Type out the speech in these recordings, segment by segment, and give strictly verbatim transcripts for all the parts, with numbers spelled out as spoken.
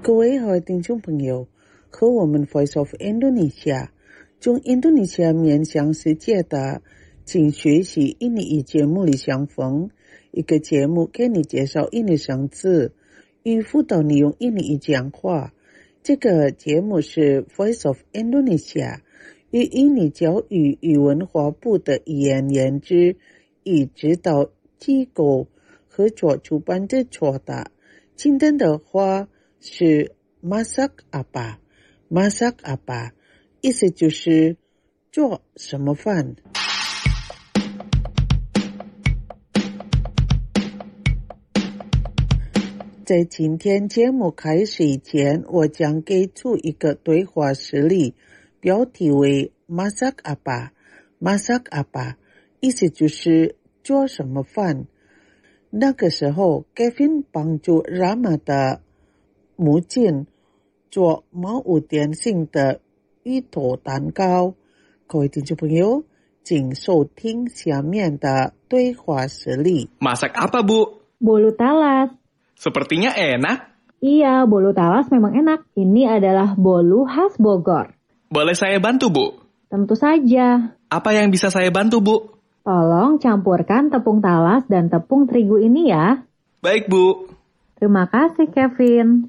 各位好听众朋友，和我们 Voice of Indonesia 从印度尼西亚面向世界的请学习印尼语节目里相逢，一个节目给你介绍印尼生字，与辅导你用印尼语讲话。这个节目是 Voice of Indonesia 与印尼教育与文化部的语言研究与指导机构合作出版制作的。今天的话是 masak apa masak apa 意思就是做什么饭。在今天节目开始以前，我将给出一个对话实例，标题为 masak apa masak apa 意思就是做什么饭。那个时候 Kevin 帮助 Rama 的母亲做毛五点心的芋头蛋糕。各位听众朋友，请收听下面的对话实例。 Masak apa, Bu? Bolu talas. Sepertinya enak. Iya, bolu talas memang enak. Ini adalah bolu khas Bogor. Boleh saya bantu, Bu? Tentu saja. Apa yang bisa saya bantu, Bu? Tolong campurkan tepung talas dan tepung terigu ini ya. Baik, Bu. Terima kasih, Kevin.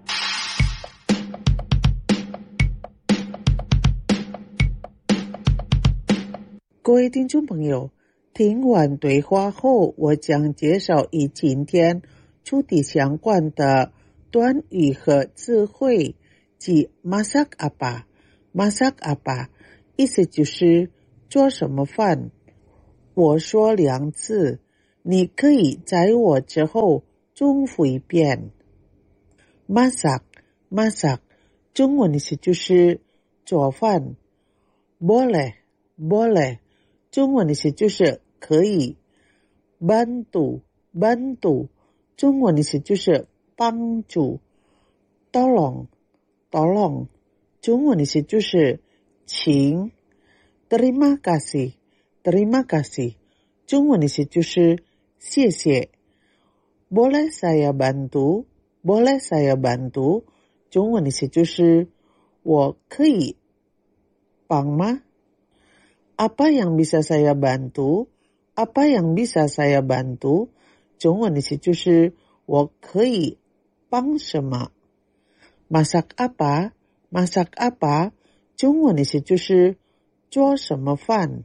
各位听众朋友，听完对话后，我将介绍与今天主题相关的短语和词汇，即 masak apa masak apa 意思就是做什么饭。我说两次，你可以在我之后重复一遍。 masak masak 中文意思就是做饭。 boleh boleh 中文意思就是可以。 bantu bantu 中文意思就是帮助。 tolong tolong 中文意思就是请。 terima kasih terima kasih 中文意思就是谢谢。 boleh saya bantu boleh saya bantu 中文意思就是我可以帮吗？ apa yang bisa saya bantu apa yang bisa saya bantu 中文意思就是我可以帮什么？ masak apa masak apa 中文意思就是做什么饭。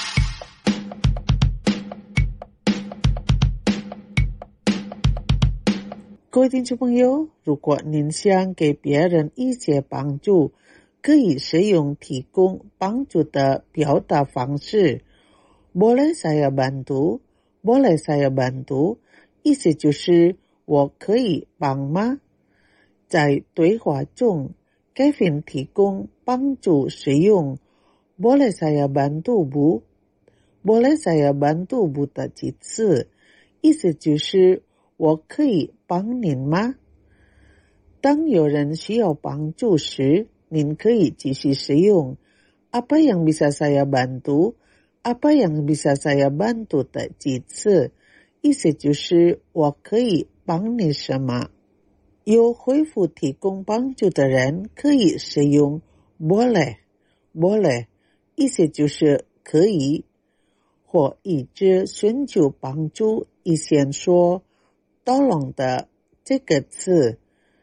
各位听众朋友，如果您想给别人一些帮助，可以使用提供帮助的表达方式。 boleh saya bantu boleh saya bantu 意思就是我可以帮吗？在对话中 Kevin 提供帮助使用 boleh saya bantu Bu boleh saya bantu Bu 的几次，意思就是我可以帮您吗？当有人需要帮助时，您可以继续使用 apa yang bisa saya bantu apa yang bisa saya bantu 的几次，意思就是我可以帮你什么？有回复提供帮助的人可以使用 boleh boleh 意思就是可以，或一直寻求帮助以前说 tolong 的这个词。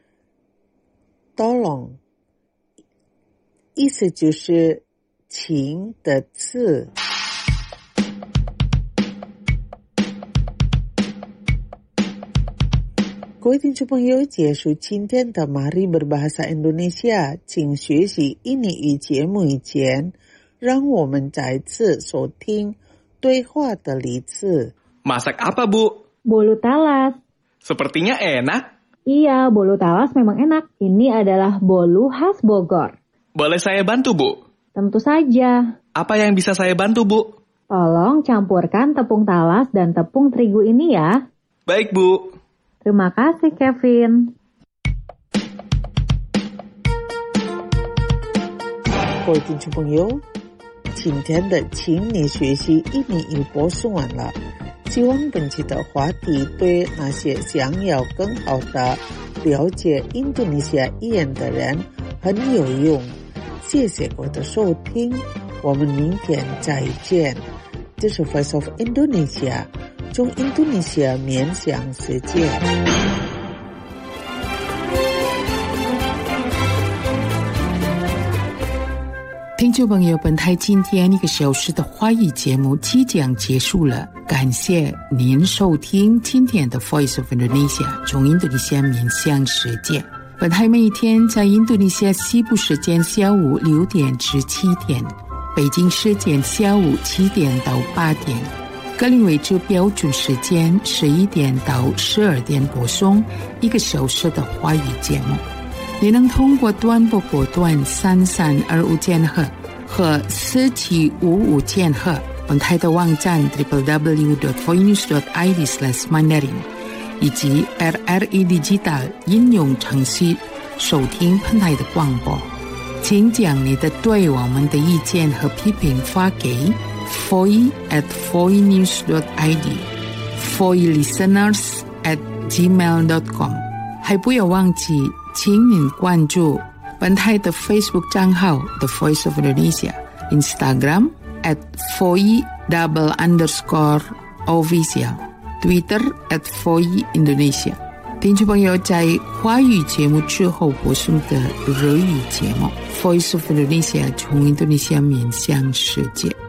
tolong 意思就是请的词。各位听众朋友，结束今天的 Mari Berbahasa Indonesia 请学习印尼语节目以前，让我们再次收听对话的例子。 Masak apa, Bu? Bolu talas. Sepertinya enak. Iya, bolu talas memang enak. Ini adalah bolu khas Bogor. Boleh saya bantu, Bu? Tentu saja. Apa yang bisa saya bantu, Bu? Tolong campurkan tepung talas dan tepung terigu ini ya. Baik, Bu. Terima kasih, Kevin. 各位听众朋友，今天的请你学习印尼语播送完了，希望本期的话题对那些想要更好的了解印度尼西亚语言的人很有用。谢谢我的收听，我们明天再见。这是 Voice of Indonesia， 从印度尼西亚面向世界。 听众朋友，本台今天一个小时的华语节目即将结束了，感谢您收听今天的 Voice of Indonesia， 从印度尼西亚面向世界。本台每天在印度尼西亚西部时间下午六点至七点，北京时间下午七点到八点，格林威治标准时间十一点到十二点播送一个小时的华语节目。你能通过短波波段三三二五千赫和四七五五千赫，本台的网站 double-u double-u double-u dot voinews dot i d slash mandarin 以及 R R E Digital 应用程序收听本台的广播。请将你的对我们的意见和批评发给 voice at voinews dot i d voice listeners at gmail dot com。 还不要忘记请您关注本台的 Facebook 账号 The Voice of Indonesia， Instagram at voice double underscore official， Twitter at voice Indonesia。 听众朋友，在华语节目之后播送的日语节目 Voice of Indonesia， 从印度尼西亚面向世界。